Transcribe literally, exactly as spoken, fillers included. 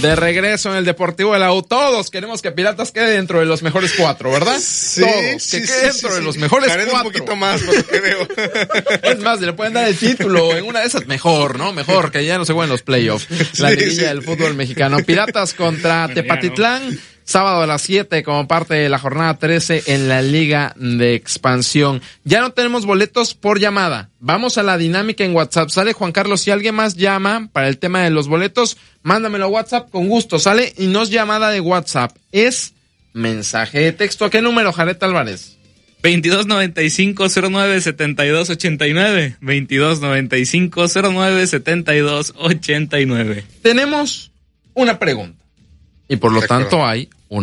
De regreso en el Deportivo de la U, todos queremos que Piratas quede dentro de los mejores cuatro, ¿verdad? Sí, todos, sí, que sí, quede sí, dentro sí, de sí. los mejores Jared cuatro. un poquito más, por lo que veo. Es más, le pueden dar el título en una de esas, mejor, ¿no? Mejor, que ya no se jueguen los playoffs. La Sí, liguilla sí. del fútbol mexicano. Piratas contra Tepatitlán, sábado a las siete como parte de la jornada trece en la Liga de Expansión. Ya no tenemos boletos por llamada. Vamos a la dinámica en WhatsApp. Sale, Juan Carlos, si alguien más llama para el tema de los boletos, mándamelo a WhatsApp con gusto, sale, y no es llamada de WhatsApp, es mensaje de texto. ¿A qué número, Jared Álvarez? veintidós noventa y cinco cero nueve setenta y dos ochenta y nueve. veintidós noventa y cinco cero nueve setenta y dos ochenta y nueve. Tenemos una pregunta y por lo De acuerdo. tanto hay